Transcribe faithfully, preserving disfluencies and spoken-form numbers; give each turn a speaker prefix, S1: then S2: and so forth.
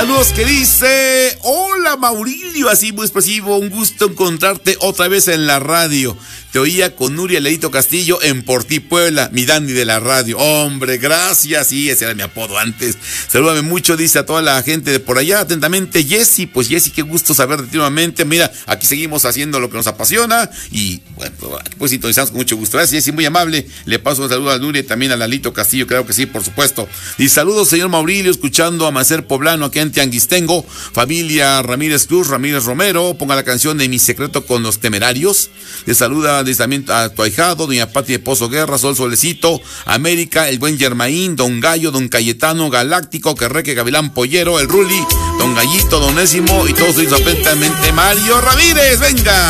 S1: Saludos que dice, hola Maurilio, así muy expresivo, un gusto encontrarte otra vez en la radio. Te oía con Nuria Leito Castillo en Por Ti Puebla, mi Dani de la radio. Hombre, gracias, sí, ese era mi apodo antes. Salúdame mucho, dice a toda la gente de por allá, atentamente, Jessy. Pues Jessy, qué gusto saber de ti nuevamente. Mira, aquí seguimos haciendo lo que nos apasiona y bueno, pues sintonizamos con mucho gusto. Gracias, Jessy, muy amable. Le paso un saludo a Nuria y también a Lalito Castillo, creo que sí, por supuesto. Y saludos, señor Maurilio, escuchando Amanecer Poblano aquí en Tianguistengo. Familia Ramírez Cruz, Ramírez Romero, ponga la canción de Mi Secreto con los Temerarios. Le saluda también a tu ahijado, doña Pati de Pozo Guerra, Sol Solecito, América, el buen Germaín, don Gallo, don Cayetano, Galáctico, Querreque, Gavilán Pollero, el Ruli, don Gallito, don Nésimo y todos ellos atentamente, Mario Ramírez, venga.